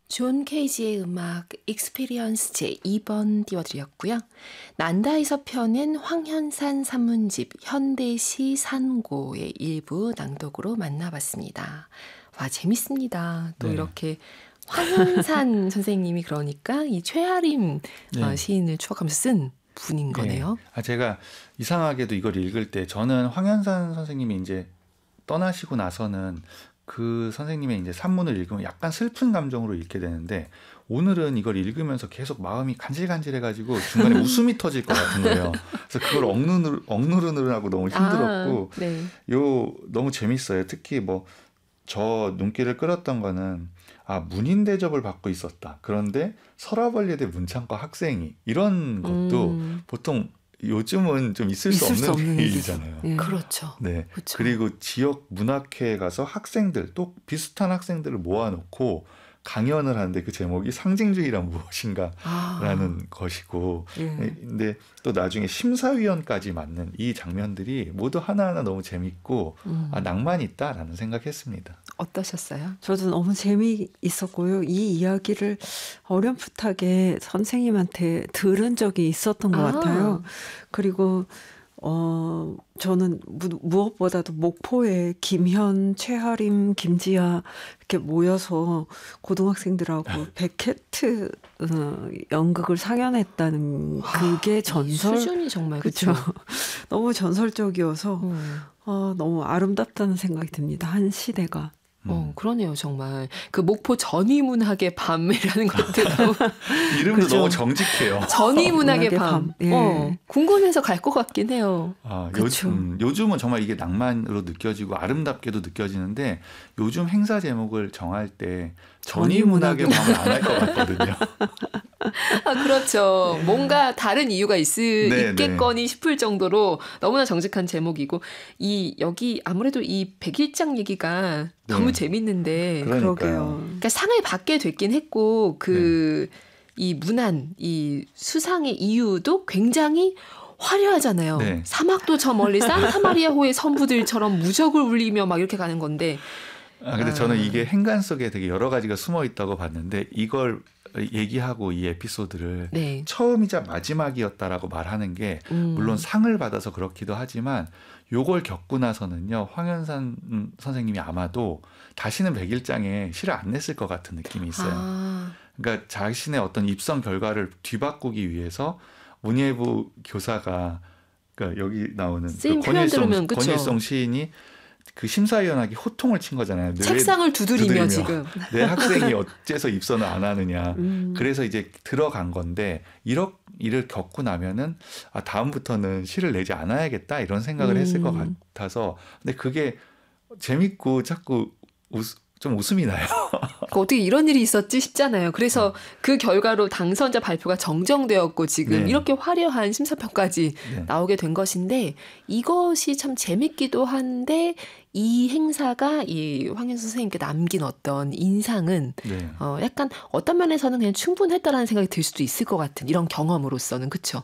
존 케이지의 음악 익스피리언스 제2번 띄워드렸고요. 난다에서 펴낸 황현산 산문집 현대시 산고의 일부 낭독으로 만나봤습니다. 와, 재밌습니다. 또 네. 이렇게 황현산 선생님이 그러니까 이 최하림 네. 시인을 추억하면서 쓴 분인 거네요. 네. 제가 이상하게도 이걸 읽을 때 저는 황현산 선생님이 이제 떠나시고 나서는 그 선생님의 이제 산문을 읽으면 약간 슬픈 감정으로 읽게 되는데 오늘은 이걸 읽으면서 계속 마음이 간질간질해가지고 중간에 웃음이 터질 것 같은 거예요. 그래서 그걸 억누르느라고 너무 힘들었고 네. 너무 재밌어요. 특히 뭐 저 눈길을 끌었던 거는 문인 대접을 받고 있었다. 그런데 서라벌예대 문창과 학생이 이런 것도 보통 요즘은 좀 있을 수 없는 일이잖아요. 네. 그렇죠. 네. 그렇죠. 그리고 지역 문학회에 가서 학생들 또 비슷한 학생들을 모아놓고 강연을 하는데 그 제목이 상징주의란 무엇인가라는 것이고 근데 또 나중에 심사위원까지 맡는 이 장면들이 모두 하나하나 너무 재밌고 낭만이 있다라는 생각했습니다. 어떠셨어요? 저도 너무 재미있었고요. 이 이야기를 어렴풋하게 선생님한테 들은 적이 있었던 것 같아요. 그리고 저는 무엇보다도 목포에 김현, 최하림, 김지아 이렇게 모여서 고등학생들하고 백해트 연극을 상연했다는 그게 전설. 수준이 정말 그렇죠. 너무 전설적이어서 너무 아름답다는 생각이 듭니다. 한 시대가. 그러네요, 정말. 그 목포 전위문학의 밤이라는 것도 이름도 그렇죠. 너무 정직해요. 전위문학의 밤. 예. 궁금해서 갈 것 같긴 해요. 요즘은 정말 이게 낭만으로 느껴지고 아름답게도 느껴지는데 요즘 행사 제목을 정할 때 전위문학의 밤은 안 할 것 같거든요. 그렇죠. 뭔가 다른 이유가 있겠거니 싶을 정도로 너무나 정직한 제목이고 여기 아무래도 이 백일장 얘기가 너무 재밌는데 그러니까요. 그러니까 상을 받게 됐긴 했고 이 문안, 이 수상의 이유도 굉장히 화려하잖아요. 네. 사막도 저 멀리 산타마리아호의 선부들처럼 무적을 울리며 막 이렇게 가는 건데 근데 저는 이게 행간 속에 되게 여러 가지가 숨어 있다고 봤는데 이걸 얘기하고 이 에피소드를 처음이자 마지막이었다라고 말하는 게 물론 상을 받아서 그렇기도 하지만 요걸 겪고 나서는요 황현산 선생님이 아마도 다시는 백일장에 시를 안 냈을 것 같은 느낌이 있어요. 그러니까 자신의 어떤 입성 결과를 뒤바꾸기 위해서 문예부 교사가 그러니까 여기 나오는 권일성 시인이 그 심사위원에게 호통을 친 거잖아요. 책상을 두드리며 지금. 내 학생이 어째서 입선을 안 하느냐. 그래서 이제 들어간 건데 이를 겪고 나면은 다음부터는 시를 내지 않아야겠다 이런 생각을 했을 것 같아서 근데 그게 재밌고 자꾸 좀 웃음이 나요. 어떻게 이런 일이 있었지 싶잖아요. 그래서 그 결과로 당선자 발표가 정정되었고 지금 이렇게 화려한 심사평까지 나오게 된 것인데 이것이 참 재밌기도 한데 이 행사가 이 황현수 선생님께 남긴 어떤 인상은 약간 어떤 면에서는 그냥 충분했다라는 생각이 들 수도 있을 것 같은 이런 경험으로서는 그렇죠.